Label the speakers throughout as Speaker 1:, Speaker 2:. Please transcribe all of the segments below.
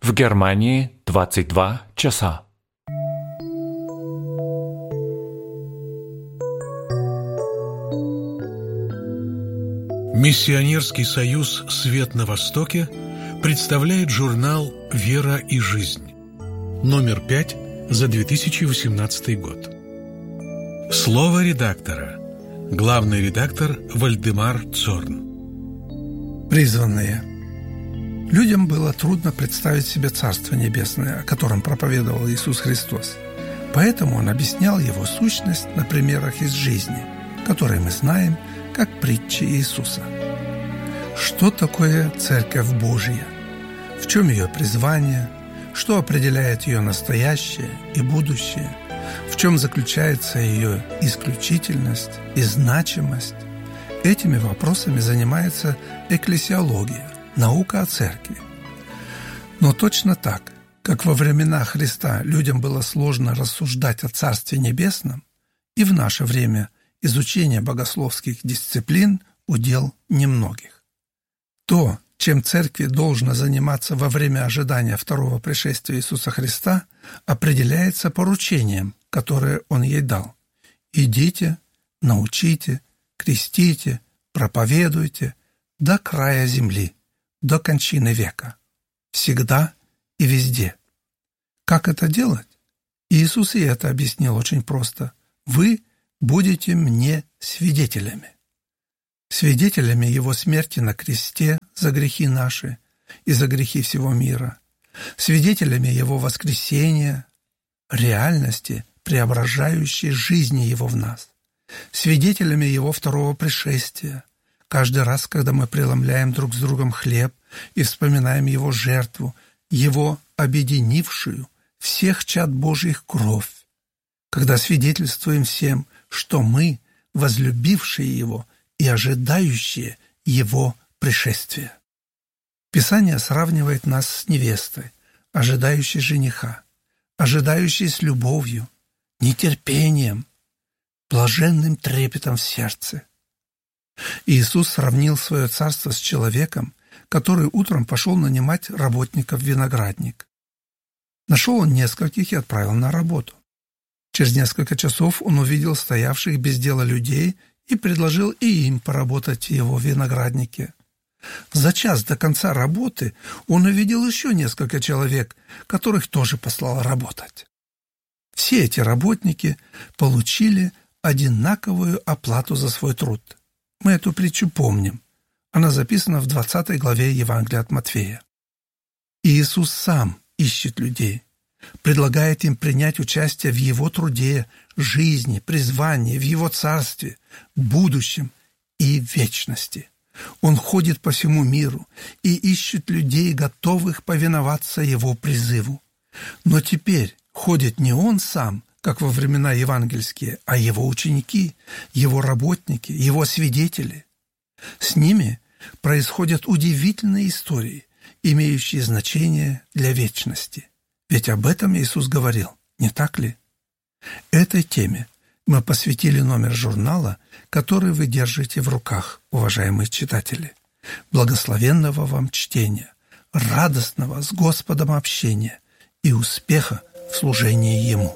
Speaker 1: В Германии 22 часа.
Speaker 2: Миссионерский союз «Свет на Востоке» представляет журнал «Вера и жизнь», номер 5 за 2018 год. Слово редактора. Главный редактор Вальдемар Цорн.
Speaker 3: Призванные. Людям было трудно представить себе Царство Небесное, о котором проповедовал Иисус Христос. Поэтому Он объяснял его сущность на примерах из жизни, которые мы знаем как притчи Иисуса. Что такое Церковь Божья? В чем ее призвание? Что определяет ее настоящее и будущее? В чем заключается ее исключительность и значимость? Этими вопросами занимается экклесиология, наука о Церкви. Но точно так, как во времена Христа людям было сложно рассуждать о Царстве Небесном, и в наше время изучение богословских дисциплин – удел немногих. То, чем Церкви должно заниматься во время ожидания второго пришествия Иисуса Христа, определяется поручением, которое Он ей дал. «Идите, научите, крестите, проповедуйте до края земли, до кончины века, всегда и везде». Как это делать? Иисус и это объяснил очень просто. «Вы будете мне свидетелями». Свидетелями Его смерти на кресте за грехи наши и за грехи всего мира, свидетелями Его воскресения, реальности, преображающей жизни Его в нас, свидетелями Его второго пришествия, каждый раз, когда мы преломляем друг с другом хлеб и вспоминаем Его жертву, Его объединившую всех чад Божьих кровь, когда свидетельствуем всем, что мы, возлюбившие Его и ожидающие Его пришествия. Писание сравнивает нас с невестой, ожидающей жениха, ожидающей с любовью, нетерпением, блаженным трепетом в сердце. Иисус сравнил свое царство с человеком, который утром пошел нанимать работников в виноградник. Нашел он нескольких и отправил на работу. Через несколько часов он увидел стоявших без дела людей и предложил и им поработать в его винограднике. За час до конца работы он увидел еще несколько человек, которых тоже послал работать. Все эти работники получили одинаковую оплату за свой труд. Мы эту притчу помним. Она записана в 20 главе Евангелия от Матфея. Иисус сам ищет людей, предлагает им принять участие в Его труде, жизни, призвании, в Его царстве, будущем и вечности. Он ходит по всему миру и ищет людей, готовых повиноваться Его призыву. Но теперь ходит не Он сам, как во времена евангельские, а Его ученики, Его работники, Его свидетели. С ними происходят удивительные истории, имеющие значение для вечности. Ведь об этом Иисус говорил, не так ли? Этой теме мы посвятили номер журнала, который вы держите в руках, уважаемые читатели. Благословенного вам чтения, радостного с Господом общения и успеха в служении Ему.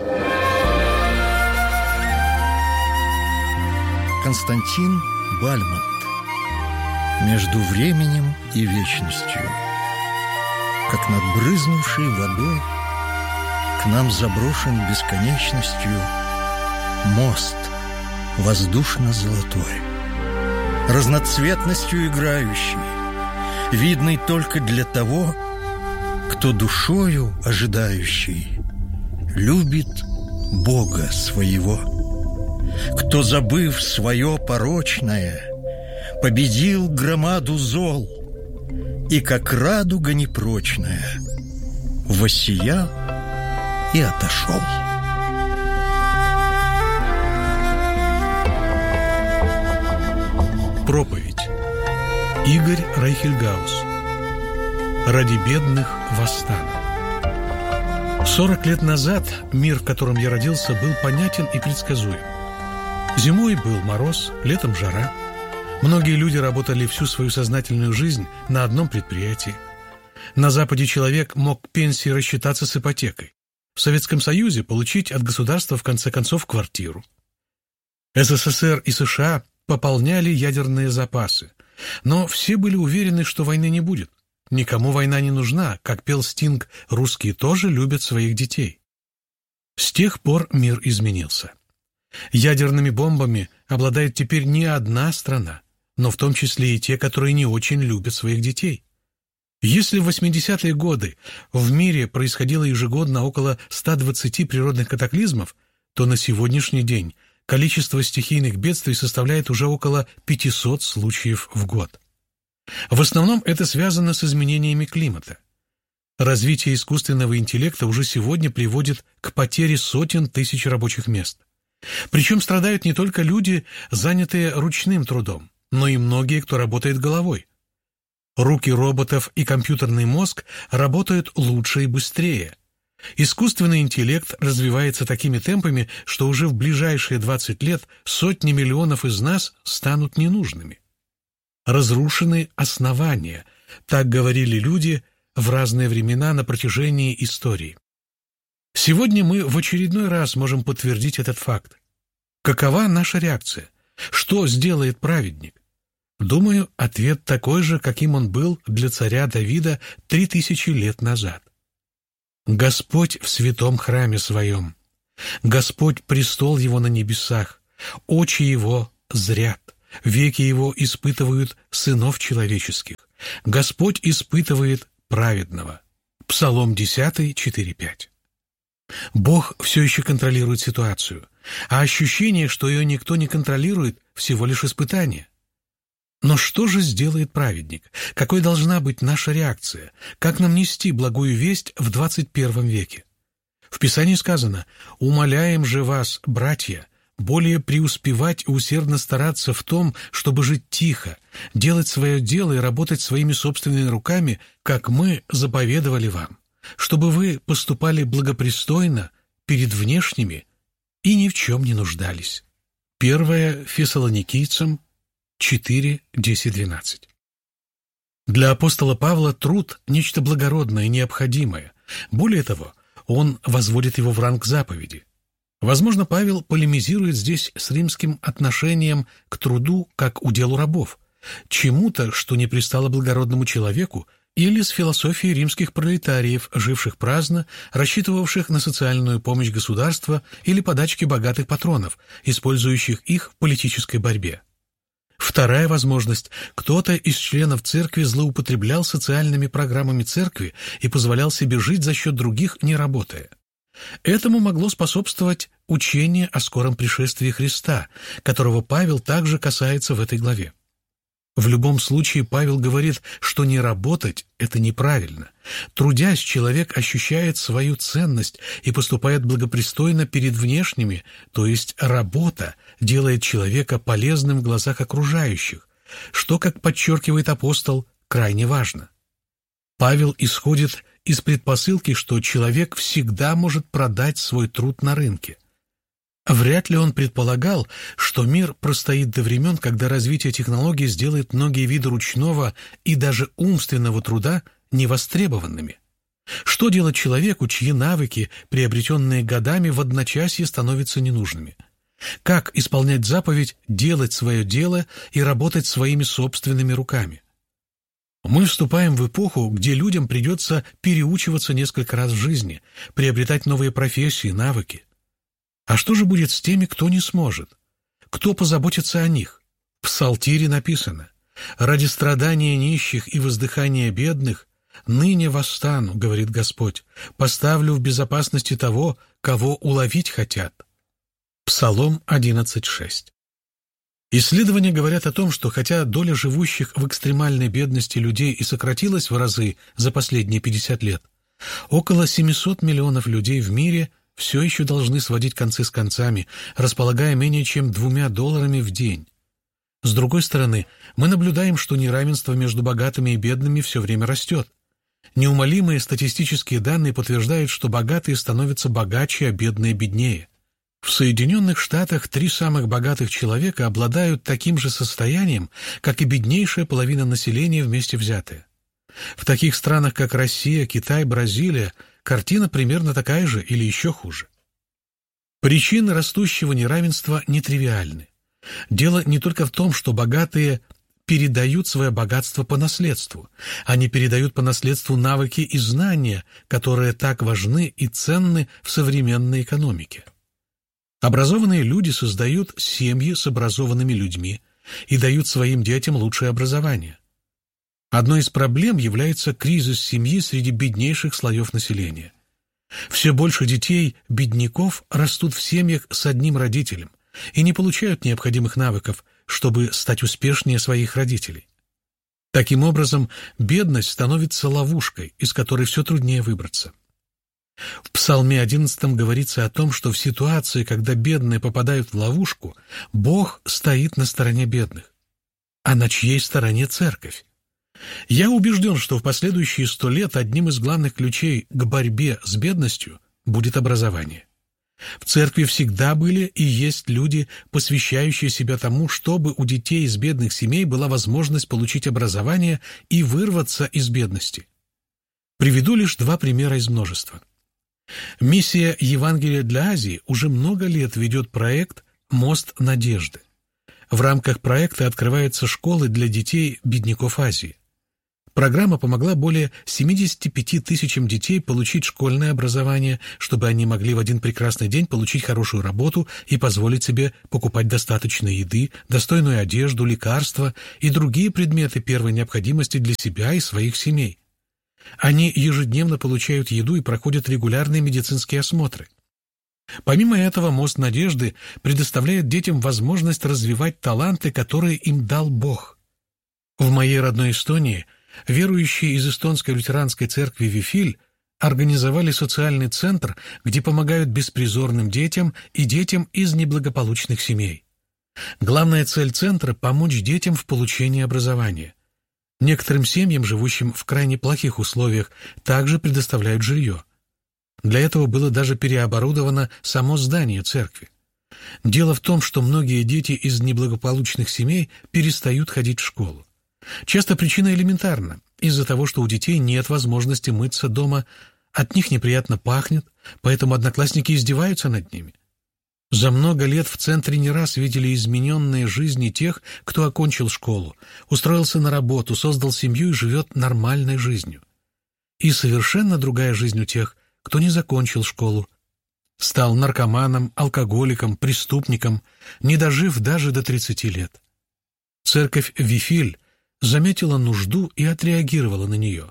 Speaker 4: Константин Бальмонт. Между временем и вечностью. Как над брызнувшей водой к нам заброшен бесконечностью мост воздушно-золотой, разноцветностью играющий, видный только для того, кто душою ожидающий любит Бога своего, кто, забыв свое порочное, победил громаду зол и, как радуга непрочная, воссиял и отошел.
Speaker 2: Проповедь. Игорь Райхельгаус. Ради бедных восстану. 40 лет назад мир, в котором я родился, был понятен и предсказуем. Зимой был мороз, летом жара. Многие люди работали всю свою сознательную жизнь на одном предприятии. На Западе человек мог к пенсии рассчитаться с ипотекой. В Советском Союзе получить от государства в конце концов квартиру. СССР и США пополняли ядерные запасы, но все были уверены, что войны не будет. Никому война не нужна, как пел Стинг, русские тоже любят своих детей. С тех пор мир изменился. Ядерными бомбами обладает теперь не одна страна, но в том числе и те, которые не очень любят своих детей. Если в 80-е годы в мире происходило ежегодно около 120 природных катаклизмов, то на сегодняшний день количество стихийных бедствий составляет уже около 500 случаев в год. В основном это связано с изменениями климата. Развитие искусственного интеллекта уже сегодня приводит к потере сотен тысяч рабочих мест. Причем страдают не только люди, занятые ручным трудом, но и многие, кто работает головой. Руки роботов и компьютерный мозг работают лучше и быстрее. Искусственный интеллект развивается такими темпами, что уже в ближайшие 20 лет сотни миллионов из нас станут ненужными. Разрушены основания, так говорили люди в разные времена на протяжении истории. Сегодня мы в очередной раз можем подтвердить этот факт. Какова наша реакция? Что сделает праведник? Думаю, ответ такой же, каким он был для царя Давида 3000 лет назад. Господь в святом храме своем. Господь престол его на небесах. Очи его зрят. Веки его испытывают сынов человеческих. Господь испытывает праведного. Псалом 10, 4-5. Бог все еще контролирует ситуацию, а ощущение, что ее никто не контролирует, всего лишь испытание. Но что же сделает праведник? Какой должна быть наша реакция? Как нам нести благую весть в 21 веке? В Писании сказано: «Умоляем же вас, братья, более преуспевать и усердно стараться в том, чтобы жить тихо, делать свое дело и работать своими собственными руками, как мы заповедовали вам, чтобы вы поступали благопристойно перед внешними и ни в чем не нуждались». 1 Фессалоникийцам 4, 10, 12. Для апостола Павла труд – нечто благородное и необходимое. Более того, он возводит его в ранг заповеди. Возможно, Павел полемизирует здесь с римским отношением к труду как уделу рабов, чему-то, что не пристало благородному человеку, или с философией римских пролетариев, живших праздно, рассчитывавших на социальную помощь государства или подачки богатых патронов, использующих их в политической борьбе. Вторая возможность – кто-то из членов церкви злоупотреблял социальными программами церкви и позволял себе жить за счет других, не работая. Этому могло способствовать учение о скором пришествии Христа, которого Павел также касается в этой главе. В любом случае Павел говорит, что не работать – это неправильно. Трудясь, человек ощущает свою ценность и поступает благопристойно перед внешними, то есть работа делает человека полезным в глазах окружающих, что, как подчеркивает апостол, крайне важно. Павел исходит из предпосылки, что человек всегда может продать свой труд на рынке. Вряд ли он предполагал, что мир простоит до времен, когда развитие технологий сделает многие виды ручного и даже умственного труда невостребованными. Что делать человеку, чьи навыки, приобретенные годами, в одночасье становятся ненужными? Как исполнять заповедь «делать свое дело» и работать своими собственными руками? Мы вступаем в эпоху, где людям придется переучиваться несколько раз в жизни, приобретать новые профессии, навыки. А что же будет с теми, кто не сможет? Кто позаботится о них? В Псалтире написано: «Ради страдания нищих и воздыхания бедных ныне восстану, говорит Господь, поставлю в безопасности того, кого уловить хотят». Псалом 11:6. Исследования говорят о том, что хотя доля живущих в экстремальной бедности людей и сократилась в разы за последние 50 лет, около 700 миллионов людей в мире все еще должны сводить концы с концами, располагая менее чем $2 в день. С другой стороны, мы наблюдаем, что неравенство между богатыми и бедными все время растет. Неумолимые статистические данные подтверждают, что богатые становятся богаче, а бедные беднее. В Соединенных Штатах 3 самых богатых человека обладают таким же состоянием, как и беднейшая половина населения вместе взятая. В таких странах, как Россия, Китай, Бразилия, картина примерно такая же или еще хуже. Причины растущего неравенства нетривиальны. Дело не только в том, что богатые передают свое богатство по наследству. Они передают по наследству навыки и знания, которые так важны и ценны в современной экономике. Образованные люди создают семьи с образованными людьми и дают своим детям лучшее образование. Одной из проблем является кризис семьи среди беднейших слоев населения. Все больше детей-бедняков растут в семьях с одним родителем и не получают необходимых навыков, чтобы стать успешнее своих родителей. Таким образом, бедность становится ловушкой, из которой все труднее выбраться. В Псалме 11 говорится о том, что в ситуации, когда бедные попадают в ловушку, Бог стоит на стороне бедных. А на чьей стороне церковь? Я убежден, что в последующие 100 лет одним из главных ключей к борьбе с бедностью будет образование. В церкви всегда были и есть люди, посвящающие себя тому, чтобы у детей из бедных семей была возможность получить образование и вырваться из бедности. Приведу лишь 2 примера из множества. Миссия Евангелия для Азии уже много лет ведет проект «Мост надежды». В рамках проекта открываются школы для детей бедняков Азии. Программа помогла более 75 тысячам детей получить школьное образование, чтобы они могли в один прекрасный день получить хорошую работу и позволить себе покупать достаточно еды, достойную одежду, лекарства и другие предметы первой необходимости для себя и своих семей. Они ежедневно получают еду и проходят регулярные медицинские осмотры. Помимо этого, «Мост надежды» предоставляет детям возможность развивать таланты, которые им дал Бог. В моей родной Эстонии верующие из эстонской лютеранской церкви Вифиль организовали социальный центр, где помогают беспризорным детям и детям из неблагополучных семей. Главная цель центра – помочь детям в получении образования. Некоторым семьям, живущим в крайне плохих условиях, также предоставляют жилье. Для этого было даже переоборудовано само здание церкви. Дело в том, что многие дети из неблагополучных семей перестают ходить в школу. Часто причина элементарна. Из-за того, что у детей нет возможности мыться дома, от них неприятно пахнет, поэтому одноклассники издеваются над ними. За много лет в центре не раз видели измененные жизни тех, кто окончил школу, устроился на работу, создал семью и живет нормальной жизнью. И совершенно другая жизнь у тех, кто не закончил школу, стал наркоманом, алкоголиком, преступником, не дожив даже до 30 лет. Церковь Вифиль заметила нужду и отреагировала на нее.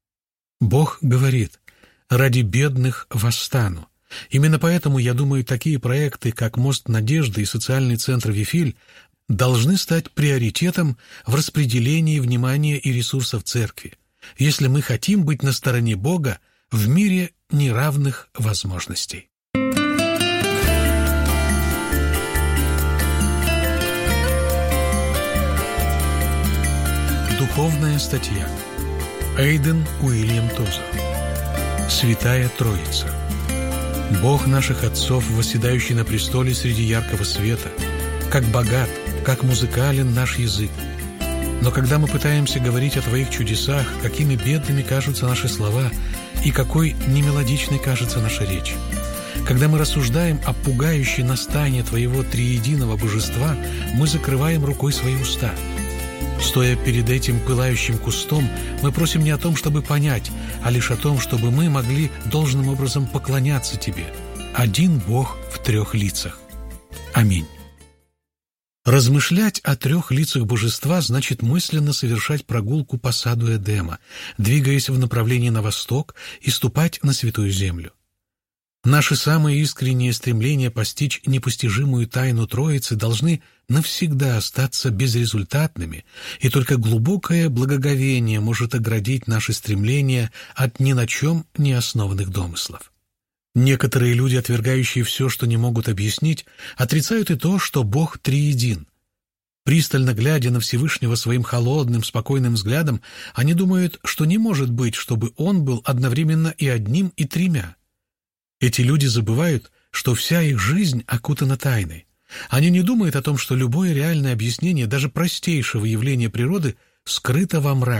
Speaker 2: Бог говорит: «Ради бедных восстану». Именно поэтому, я думаю, такие проекты, как «Мост надежды» и социальный центр Вифиль, должны стать приоритетом в распределении внимания и ресурсов церкви, если мы хотим быть на стороне Бога в мире неравных возможностей. Духовная статья. Эйден Уильям Тозер. Святая Троица. Бог наших отцов, восседающий на престоле среди яркого света, как богат, как музыкален наш язык. Но когда мы пытаемся говорить о Твоих чудесах, какими бедными кажутся наши слова и какой немелодичной кажется наша речь. Когда мы рассуждаем о пугающей нас тайне Твоего триединого божества, мы закрываем рукой свои уста. Стоя перед этим пылающим кустом, мы просим не о том, чтобы понять, а лишь о том, чтобы мы могли должным образом поклоняться Тебе. Один Бог в 3 лицах. Аминь. Размышлять о 3 лицах божества значит мысленно совершать прогулку по саду Эдема, двигаясь в направлении на восток и ступать на святую землю. Наши самые искренние стремления постичь непостижимую тайну Троицы должны навсегда остаться безрезультатными, и только глубокое благоговение может оградить наши стремления от ни на чем не основанных домыслов. Некоторые люди, отвергающие все, что не могут объяснить, отрицают и то, что Бог триедин. Пристально глядя на Всевышнего своим холодным, спокойным взглядом, они думают, что не может быть, чтобы Он был одновременно и одним, и 3. Эти люди забывают, что вся их жизнь окутана тайной. Они не думают о том, что любое реальное объяснение даже простейшего явления природы скрыто во мраке,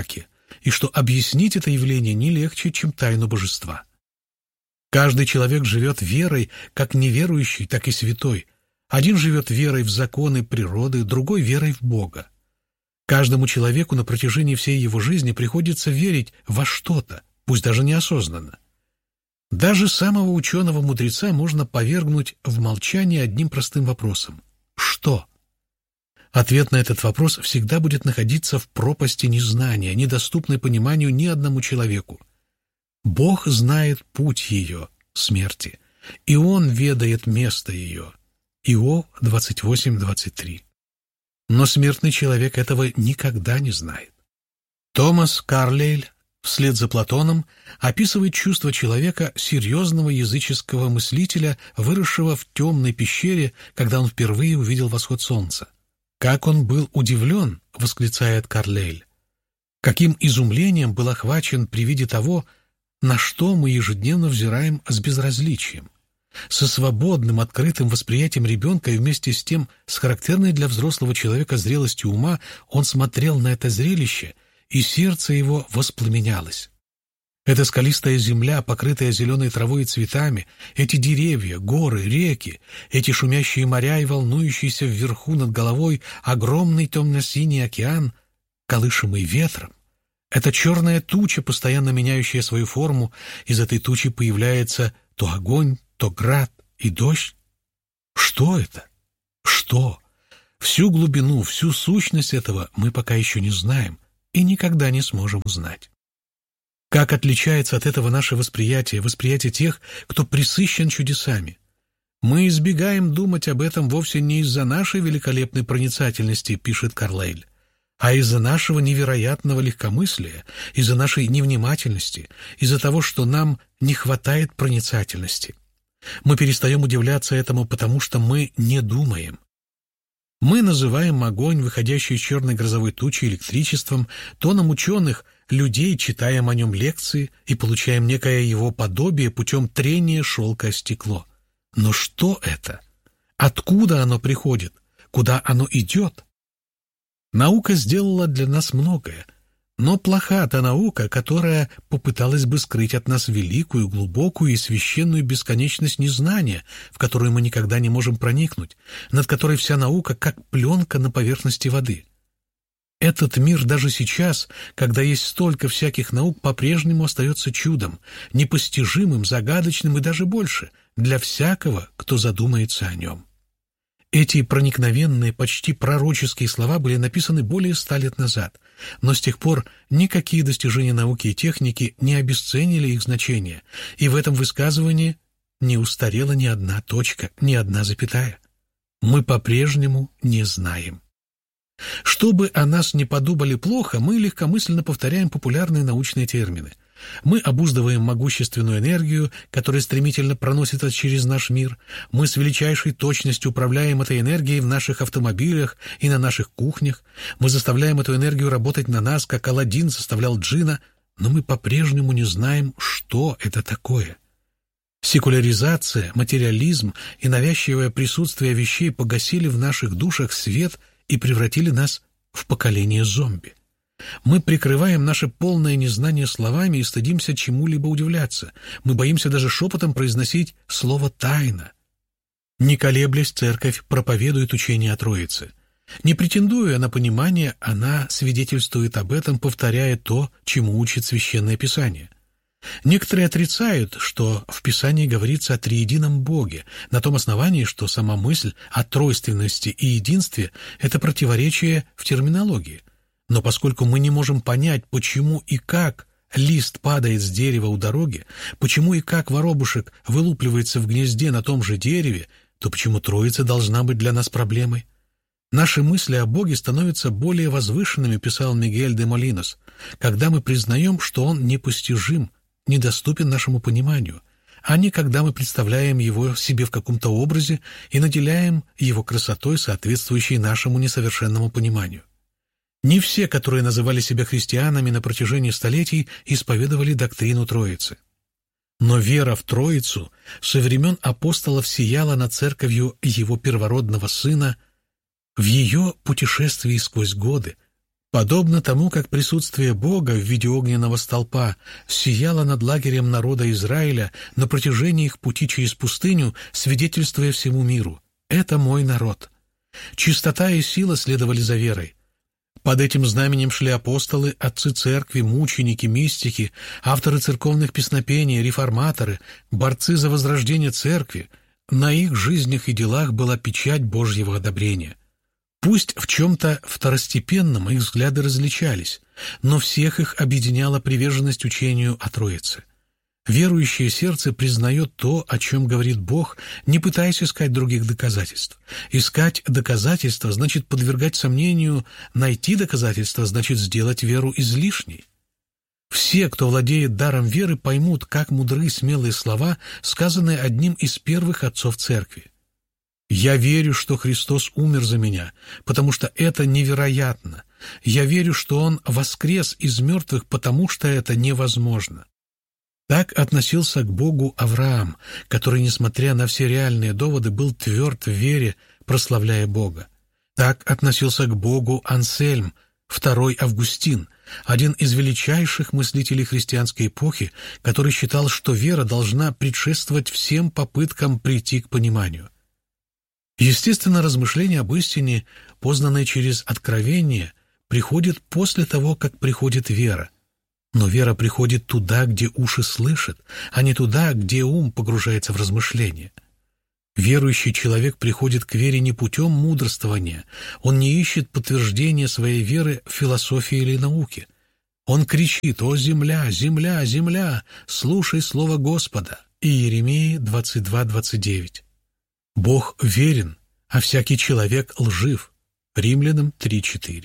Speaker 2: и что объяснить это явление не легче, чем тайну божества. Каждый человек живет верой, как неверующий, так и святой. Один живет верой в законы природы, другой верой в Бога. Каждому человеку на протяжении всей его жизни приходится верить во что-то, пусть даже неосознанно. Даже самого ученого-мудреца можно повергнуть в молчание одним простым вопросом: «Что?». Ответ на этот вопрос всегда будет находиться в пропасти незнания, недоступной пониманию ни одному человеку. Бог знает путь ее, смерти, и Он ведает место ее. Иов 28:23. Но смертный человек этого никогда не знает. Томас Карлейль вслед за Платоном описывает чувство человека, серьезного языческого мыслителя, выросшего в темной пещере, когда он впервые увидел восход солнца. «Как он был удивлен!» — восклицает Карлейль. «Каким изумлением был охвачен при виде того, на что мы ежедневно взираем с безразличием, со свободным, открытым восприятием ребенка и вместе с тем с характерной для взрослого человека зрелостью ума он смотрел на это зрелище, и сердце его воспламенялось. Эта скалистая земля, покрытая зеленой травой и цветами, эти деревья, горы, реки, эти шумящие моря и волнующийся вверху над головой огромный темно-синий океан, колышемый ветром, эта черная туча, постоянно меняющая свою форму, из этой тучи появляется то огонь, то град и дождь. Что это? Что? Всю глубину, всю сущность этого мы пока еще не знаем и никогда не сможем узнать. Как отличается от этого наше восприятие тех, кто пресыщен чудесами? Мы избегаем думать об этом вовсе не из-за нашей великолепной проницательности, пишет Карлейль, а из-за нашего невероятного легкомыслия, из-за нашей невнимательности, из-за того, что нам не хватает проницательности. Мы перестаем удивляться этому, потому что мы не думаем. Мы называем огонь, выходящий из черной грозовой тучи, электричеством, тоном ученых, людей, читаем о нем лекции и получаем некое его подобие путем трения шелка о стекло. Но что это? Откуда оно приходит? Куда оно идет? Наука сделала для нас многое, но плоха та наука, которая попыталась бы скрыть от нас великую, глубокую и священную бесконечность незнания, в которую мы никогда не можем проникнуть, над которой вся наука как пленка на поверхности воды. Этот мир даже сейчас, когда есть столько всяких наук, по-прежнему остается чудом, непостижимым, загадочным и даже больше для всякого, кто задумается о нем. Эти проникновенные, почти пророческие слова были написаны более 100 лет назад, но с тех пор никакие достижения науки и техники не обесценили их значение, и в этом высказывании не устарела ни одна точка, ни одна запятая. Мы по-прежнему не знаем. Чтобы о нас не подумали плохо, мы легкомысленно повторяем популярные научные термины. Мы обуздываем могущественную энергию, которая стремительно проносится через наш мир. Мы с величайшей точностью управляем этой энергией в наших автомобилях и на наших кухнях. Мы заставляем эту энергию работать на нас, как Аладдин заставлял джинна, но мы по-прежнему не знаем, что это такое. Секуляризация, материализм и навязчивое присутствие вещей погасили в наших душах свет и превратили нас в поколение зомби. Мы прикрываем наше полное незнание словами и стыдимся чему-либо удивляться. Мы боимся даже шепотом произносить слово «тайна». Не колеблясь, церковь проповедует учение о Троице. Не претендуя на понимание, она свидетельствует об этом, повторяя то, чему учит Священное Писание. Некоторые отрицают, что в Писании говорится о триедином Боге, на том основании, что сама мысль о тройственности и единстве – это противоречие в терминологии. Но поскольку мы не можем понять, почему и как лист падает с дерева у дороги, почему и как воробушек вылупливается в гнезде на том же дереве, то почему Троица должна быть для нас проблемой? Наши мысли о Боге становятся более возвышенными, писал Мигель де Молинос, когда мы признаем, что Он непостижим, недоступен нашему пониманию, а не когда мы представляем Его себе в каком-то образе и наделяем Его красотой, соответствующей нашему несовершенному пониманию. Не все, которые называли себя христианами на протяжении столетий, исповедовали доктрину Троицы. Но вера в Троицу со времен апостолов сияла над церковью Его первородного Сына в ее путешествии сквозь годы, Подобно тому, как присутствие Бога в виде огненного столпа сияло над лагерем народа Израиля на протяжении их пути через пустыню, свидетельствуя всему миру: «Это мой народ». Чистота и сила следовали за верой. Под этим знаменем шли апостолы, отцы церкви, мученики, мистики, авторы церковных песнопений, реформаторы, борцы за возрождение церкви. На их жизнях и делах была печать Божьего одобрения. Пусть в чем-то второстепенном их взгляды различались, но всех их объединяла приверженность учению о Троице. Верующее сердце признает то, о чем говорит Бог, не пытаясь искать других доказательств. Искать доказательства значит подвергать сомнению, найти доказательства значит сделать веру излишней. Все, кто владеет даром веры, поймут, как мудры и смелые слова, сказанные одним из первых отцов церкви. «Я верю, что Христос умер за меня, потому что это невероятно. Я верю, что Он воскрес из мертвых, потому что это невозможно». Так относился к Богу Авраам, который, несмотря на все реальные доводы, был тверд в вере, прославляя Бога. Так относился к Богу Ансельм, второй Августин, один из величайших мыслителей христианской эпохи, который считал, что вера должна предшествовать всем попыткам прийти к пониманию. Естественно, размышление об истине, познанное через откровение, приходит после того, как приходит вера. Но вера приходит туда, где уши слышат, а не туда, где ум погружается в размышления. Верующий человек приходит к вере не путем мудрствования, он не ищет подтверждения своей веры в философии или науке. Он кричит: «О земля, земля, земля, слушай слово Господа!» Иеремии 22:29. Бог верен, а всякий человек лжив. Римлянам 3:4.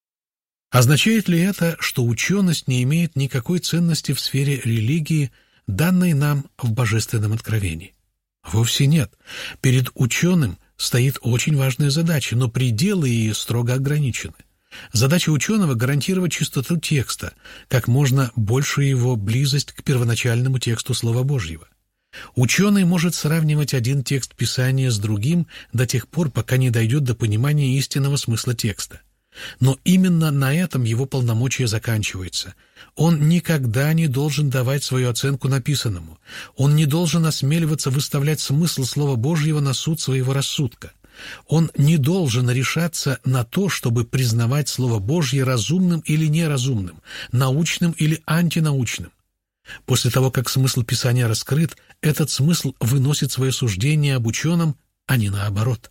Speaker 2: Означает ли это, что ученость не имеет никакой ценности в сфере религии, данной нам в божественном откровении? Вовсе нет. Перед ученым стоит очень важная задача, но пределы ее строго ограничены. Задача ученого — гарантировать чистоту текста, как можно большую его близость к первоначальному тексту Слова Божьего. Ученый может сравнивать один текст Писания с другим до тех пор, пока не дойдет до понимания истинного смысла текста. Но именно на этом его полномочия заканчиваются. Он никогда не должен давать свою оценку написанному. Он не должен осмеливаться выставлять смысл Слова Божьего на суд своего рассудка. Он не должен решаться на то, чтобы признавать Слово Божье разумным или неразумным, научным или антинаучным. После того, как смысл Писания раскрыт, этот смысл выносит свое суждение об ученом, а не наоборот.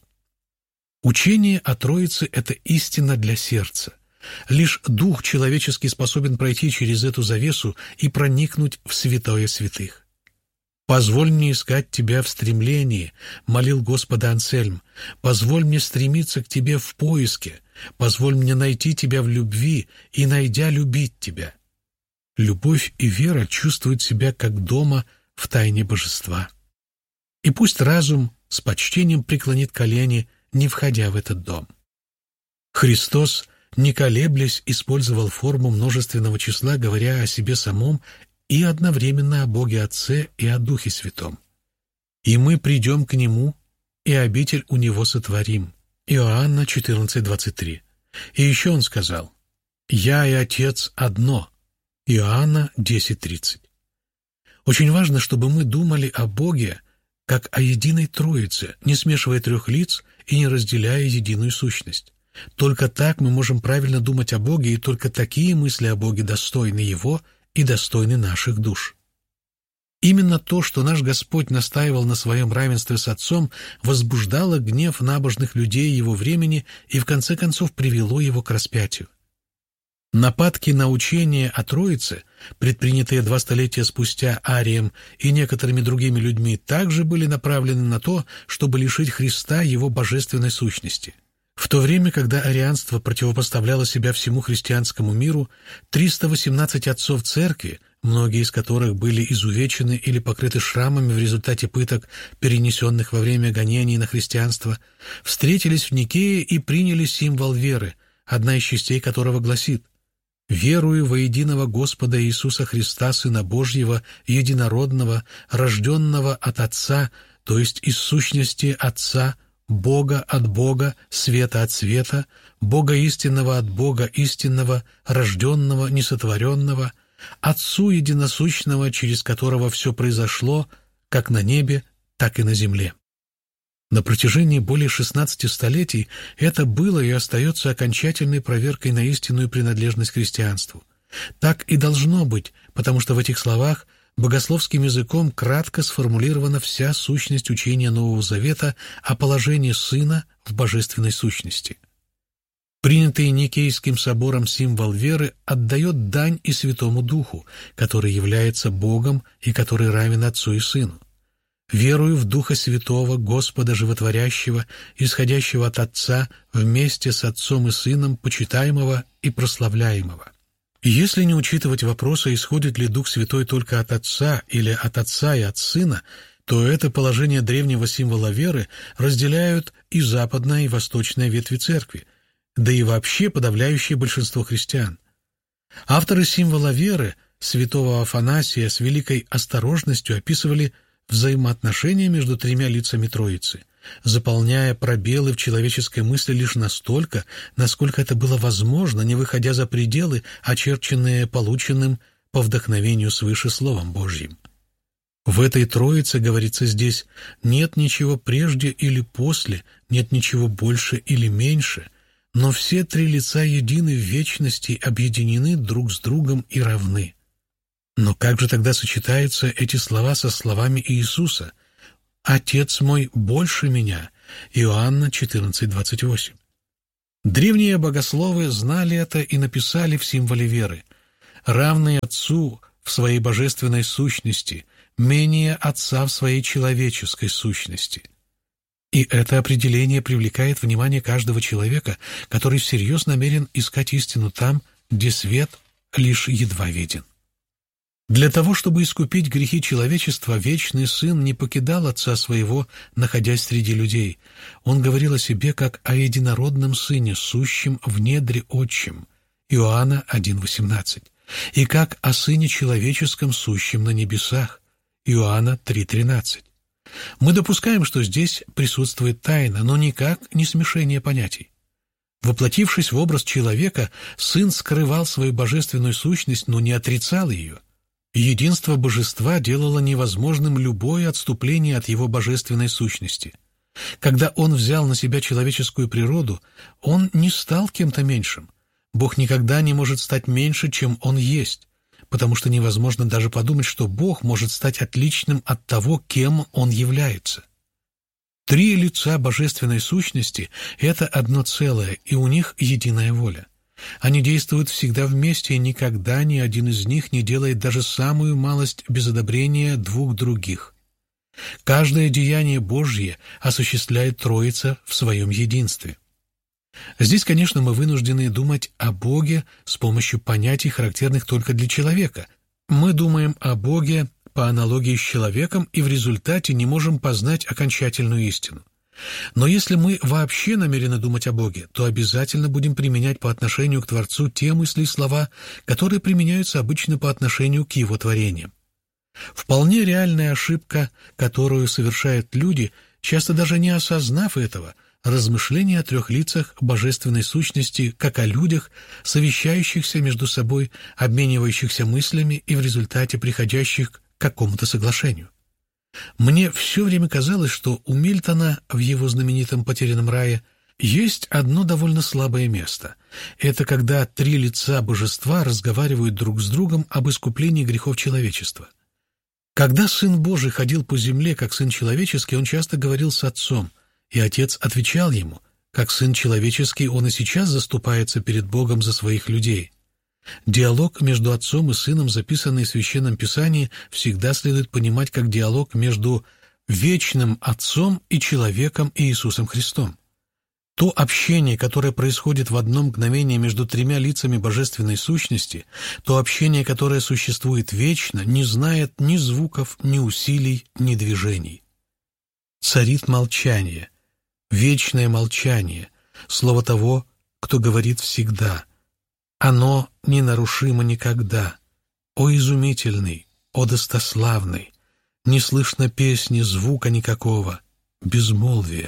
Speaker 2: Учение о Троице — это истина для сердца. Лишь дух человеческий способен пройти через эту завесу и проникнуть в святое святых. «Позволь мне искать Тебя в стремлении», — молил Господа Ансельм. «Позволь мне стремиться к Тебе в поиске. Позволь мне найти Тебя в любви и, найдя, любить Тебя». Любовь и вера чувствуют себя как дома в тайне божества. И пусть разум с почтением преклонит колени, не входя в этот дом. Христос, не колеблясь, использовал форму множественного числа, говоря о себе самом и одновременно о Боге Отце и о Духе Святом. «И мы придем к Нему, и обитель у Него сотворим». Иоанна 14:23. И еще Он сказал: «Я и Отец одно». Иоанна 10:30. Очень важно, чтобы мы думали о Боге как о единой Троице, не смешивая трех лиц и не разделяя единую сущность. Только так мы можем правильно думать о Боге, и только такие мысли о Боге достойны Его и достойны наших душ. Именно то, что наш Господь настаивал на своем равенстве с Отцом, возбуждало гнев набожных людей Его времени и в конце концов привело Его к распятию. Нападки на учение о Троице, предпринятые 2 столетия спустя Арием и некоторыми другими людьми, также были направлены на то, чтобы лишить Христа Его божественной сущности. В то время, когда арианство противопоставляло себя всему христианскому миру, 318 отцов церкви, многие из которых были изувечены или покрыты шрамами в результате пыток, перенесенных во время гонений на христианство, встретились в Никее и приняли символ веры, одна из частей которого гласит: «Верую во единого Господа Иисуса Христа, Сына Божьего, единородного, рожденного от Отца, то есть из сущности Отца, Бога от Бога, света от света, Бога истинного от Бога истинного, рожденного, несотворенного, Отцу единосущного, через которого все произошло, как на небе, так и на земле». На протяжении более 16 столетий это было и остается окончательной проверкой на истинную принадлежность к христианству. Так и должно быть, потому что в этих словах богословским языком кратко сформулирована вся сущность учения Нового Завета о положении Сына в божественной сущности. Принятый Никейским собором символ веры отдает дань и Святому Духу, который является Богом и который равен Отцу и Сыну. «Верую в Духа Святого, Господа Животворящего, исходящего от Отца, вместе с Отцом и Сыном, почитаемого и прославляемого». Если не учитывать вопроса, исходит ли Дух Святой только от Отца или от Отца и от Сына, то это положение древнего символа веры разделяют и западная, и восточная ветви Церкви, да и вообще подавляющее большинство христиан. Авторы символа веры, святого Афанасия, с великой осторожностью описывали взаимоотношения между тремя лицами Троицы, заполняя пробелы в человеческой мысли лишь настолько, насколько это было возможно, не выходя за пределы, очерченные полученным по вдохновению свыше Словом Божьим. В этой Троице, говорится здесь, нет ничего прежде или после, нет ничего больше или меньше, но все три лица едины в вечности, объединены друг с другом и равны. Но как же тогда сочетаются эти слова со словами Иисуса «Отец мой больше меня» Иоанна 14:28? Древние богословы знали это и написали в символе веры: «Равный Отцу в своей божественной сущности, менее Отца в своей человеческой сущности». И это определение привлекает внимание каждого человека, который всерьез намерен искать истину там, где свет лишь едва виден. Для того, чтобы искупить грехи человечества, Вечный Сын не покидал Отца Своего, находясь среди людей. Он говорил о себе как о единородном Сыне, сущем в недре Отчим, Иоанна 1:18, и как о Сыне Человеческом, сущем на небесах, Иоанна 3:13. Мы допускаем, что здесь присутствует тайна, но никак не смешение понятий. Воплотившись в образ человека, Сын скрывал свою божественную сущность, но не отрицал ее. Единство Божества делало невозможным любое отступление от Его божественной сущности. Когда Он взял на себя человеческую природу, Он не стал кем-то меньшим. Бог никогда не может стать меньше, чем Он есть, потому что невозможно даже подумать, что Бог может стать отличным от того, кем Он является. Три лица божественной сущности – это одно целое, и у них единая воля. Они действуют всегда вместе, и никогда ни один из них не делает даже самую малость без одобрения двух других. Каждое деяние Божье осуществляет Троица в своем единстве. Здесь, конечно, мы вынуждены думать о Боге с помощью понятий, характерных только для человека. Мы думаем о Боге по аналогии с человеком и в результате не можем познать окончательную истину. Но если мы вообще намерены думать о Боге, то обязательно будем применять по отношению к Творцу те мысли и слова, которые применяются обычно по отношению к Его творениям. Вполне реальная ошибка, которую совершают люди, часто даже не осознав этого, размышления о трех лицах божественной сущности, как о людях, совещающихся между собой, обменивающихся мыслями и в результате приходящих к какому-то соглашению. Мне все время казалось, что у Мильтона в его знаменитом «Потерянном рае» есть одно довольно слабое место. Это когда три лица божества разговаривают друг с другом об искуплении грехов человечества. Когда Сын Божий ходил по земле как Сын Человеческий, Он часто говорил с Отцом, и Отец отвечал Ему, как Сын Человеческий Он и сейчас заступается перед Богом за своих людей. Диалог между Отцом и Сыном, записанный в Священном Писании, всегда следует понимать как диалог между вечным Отцом и человеком Иисусом Христом. То общение, которое происходит в одно мгновение между тремя лицами божественной сущности, то общение, которое существует вечно, не знает ни звуков, ни усилий, ни движений. Царит молчание, вечное молчание, слово того, кто говорит всегда. Оно ненарушимо никогда. О изумительный, о достославный! Не слышно песни, звука никакого, безмолвие.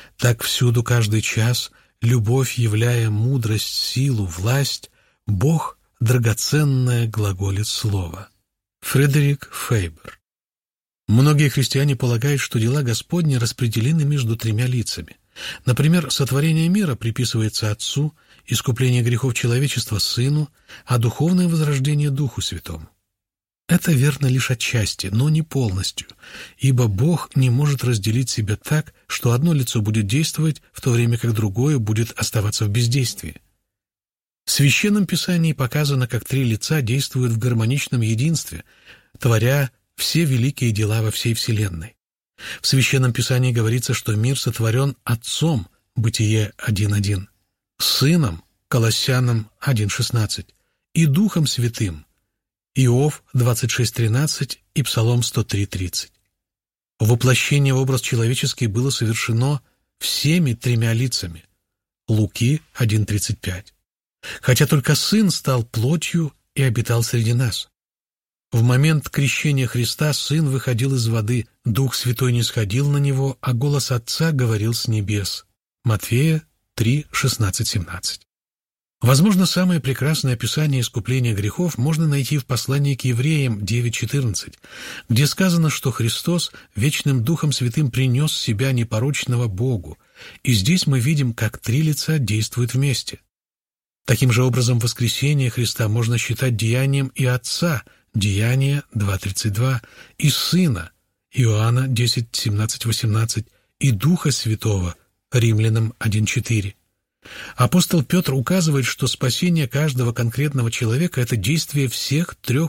Speaker 2: Так всюду каждый час, любовь являя мудрость, силу, власть, Бог драгоценное глаголит слово. Фредерик Фейбер. Многие христиане полагают, что дела Господни распределены между тремя лицами. Например, сотворение мира приписывается Отцу, искупление грехов человечества Сыну, а духовное возрождение Духу Святому. Это верно лишь отчасти, но не полностью, ибо Бог не может разделить себя так, что одно лицо будет действовать, в то время как другое будет оставаться в бездействии. В Священном Писании показано, как три лица действуют в гармоничном единстве, творя все великие дела во всей Вселенной. В Священном Писании говорится, что мир сотворен Отцом, Бытие 1.1, Сыном, Колоссянам 1.16, и Духом Святым, Иов 26.13 и Псалом 103.30. Воплощение в образ человеческий было совершено всеми тремя лицами. Луки 1.35. Хотя только Сын стал плотью и обитал среди нас. В момент крещения Христа Сын выходил из воды, Дух Святой не сходил на Него, а голос Отца говорил с небес. Матфея 3:16-17. Возможно, самое прекрасное описание искупления грехов можно найти в послании к евреям 9:14, где сказано, что Христос вечным Духом Святым принес себя непорочного Богу, и здесь мы видим, как три лица действуют вместе. Таким же образом, воскресение Христа можно считать деянием и Отца, Деяния 2:32, и Сына, Иоанна 10:17-18, и Духа Святого, Римлянам 1:4. Апостол Петр указывает, что спасение каждого конкретного человека – это действие всех трех